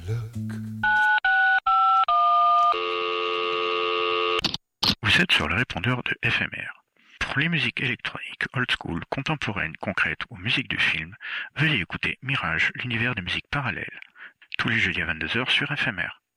Vous êtes sur le répondeur de FMR. Pour les musiques électroniques, old school, contemporaines, concrètes ou musique de film, veuillez écouter Mirage, l'univers des musiques parallèles. Tous les jeudis à 22h sur FMR.